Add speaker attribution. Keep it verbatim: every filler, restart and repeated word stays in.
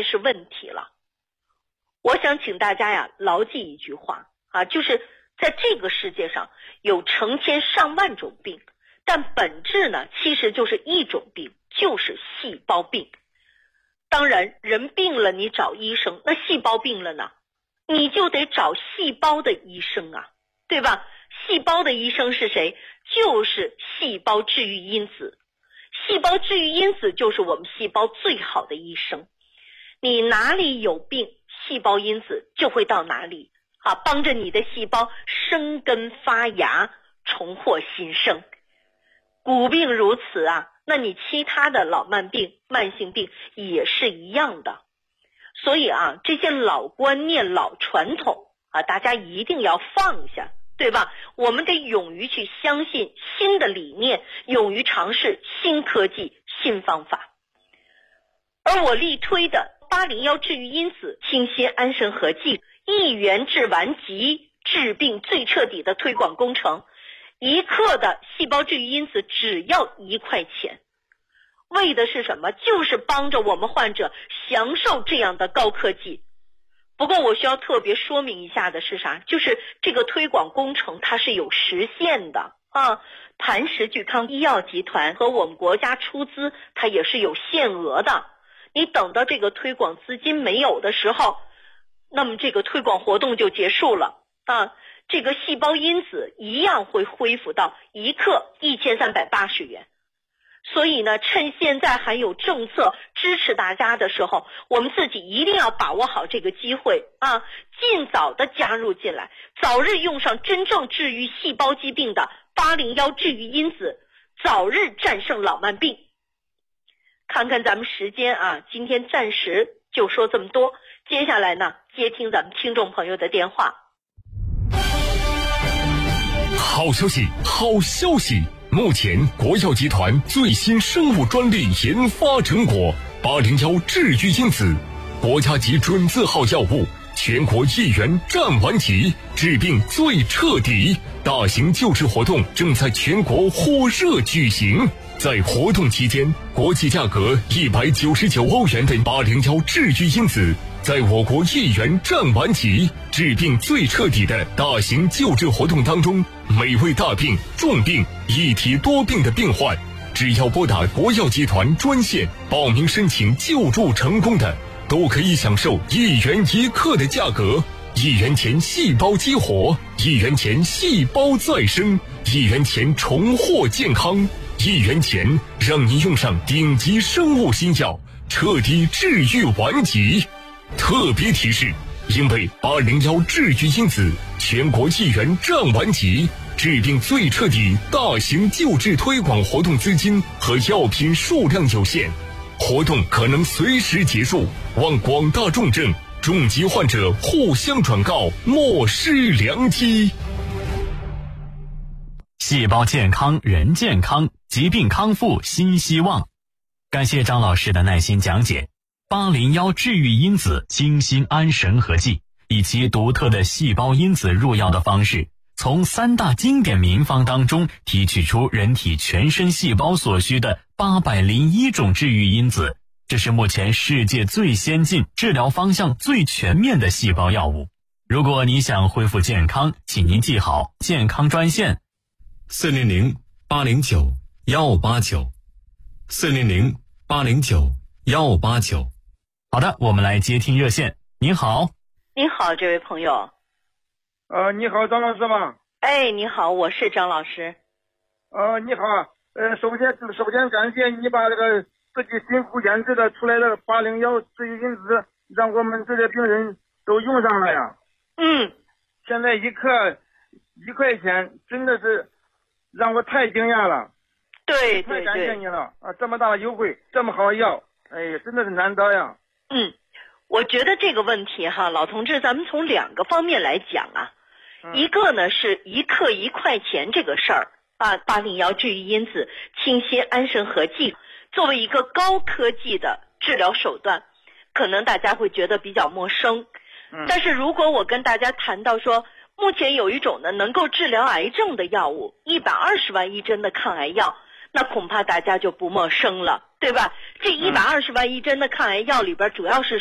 Speaker 1: 再是问题了。我想请大家呀牢记一句话啊，就是在这个世界上有成千上万种病，但本质呢其实就是一种病，就是细胞病。当然人病了你找医生，那细胞病了呢，你就得找细胞的医生啊，对吧？细胞的医生是谁？就是细胞治愈因子。细胞治愈因子就是我们细胞最好的医生。你哪里有病，细胞因子就会到哪里啊，帮着你的细胞生根发芽，重获新生。骨病如此啊，那你其他的老慢病、慢性病也是一样的。所以啊，这些老观念、老传统啊，大家一定要放下，对吧？我们得勇于去相信新的理念，勇于尝试新科技、新方法。而我力推的八零一治愈因子清新安神合剂，一元治完疾，治病最彻底的推广工程，一克的细胞治愈因子只要一块钱，为的是什么？就是帮着我们患者享受这样的高科技。不过我需要特别说明一下的是啥？就是这个推广工程它是有时限的啊，磐石聚康医药集团和我们国家出资，它也是有限额的。你等到这个推广资金没有的时候，那么这个推广活动就结束了啊。这个细胞因子一样会恢复到一克一千三百八十元。所以呢，趁现在还有政策支持大家的时候，我们自己一定要把握好这个机会啊，尽早的加入进来，早日用上真正治愈细胞疾病的八零一治愈因子，早日战胜老慢病。看看咱们时间啊，今天暂时就说这么多，接下来呢，接听咱们听众朋友的电话。
Speaker 2: 好消息，好消息！目前国药集团最新生物专利研发成果八零一治愈因子，国家级准字号药物，全国一元占完级，治病最彻底。大型救治活动正在全国火热举行。在活动期间，国际价格一百九十九欧元的八零一治愈因子，在我国一元占完级，治病最彻底的大型救治活动当中，每位大病、重病、一体多病的病患，只要拨打国药集团专线报名申请救助成功的，都可以享受一元一克的价格。一元钱细胞激活，一元钱细胞再生，一元钱重获健康，一元钱让你用上顶级生物新药，彻底治愈顽疾。特别提示，因为八零一治愈因子全国一元占完级，治病最彻底大型救治推广活动资金和药品数量有限，活动可能随时结束，望广大重症重疾患者互相转告，莫失良机。
Speaker 3: 细胞健康人健康，疾病康复新希望。感谢张老师的耐心讲解。八零一治愈因子清新安神合剂，以其独特的细胞因子入药的方式，从三大经典名方当中提取出人体全身细胞所需的八百零一种治愈因子，这是目前世界最先进、治疗方向最全面的细胞药物。如果你想恢复健康，请您记好健康专线
Speaker 4: 四零零八零九幺八九，四零零八零九幺八九。
Speaker 3: 好的，我们来接听热线。您好。
Speaker 1: 您好，这位朋友。
Speaker 5: 呃，你好，张老师吗？
Speaker 1: 哎，你好，我是张老师。
Speaker 5: 呃，你好，呃，首先首先感谢你把这个自己辛苦研制的出来的八零一治愈因子，让我们这些病人都用上了呀。
Speaker 1: 嗯。
Speaker 5: 现在一克一块钱，真的是让我太惊讶了。
Speaker 1: 对对对。
Speaker 5: 太感谢你了啊！这么大的优惠，这么好药，哎呀，真的是难得呀。
Speaker 1: 嗯，我觉得这个问题哈，老同志，咱们从两个方面来讲啊。嗯、一个呢是一克一块钱这个事儿啊，八零一治愈因子清新安神合剂作为一个高科技的治疗手段，可能大家会觉得比较陌生。嗯、但是如果我跟大家谈到说，目前有一种呢能够治疗癌症的药物，一百二十万一针的抗癌药，那恐怕大家就不陌生了，对吧？这一百二十万一针的抗癌药里边主要是